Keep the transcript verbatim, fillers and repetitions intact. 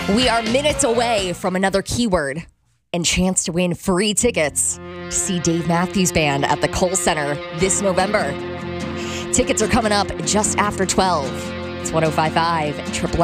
We are minutes away from another keyword and chance to win free tickets to see Dave Matthews Band at the Kohl Center this November. Tickets are coming up just after twelve. It's one oh five point five Triple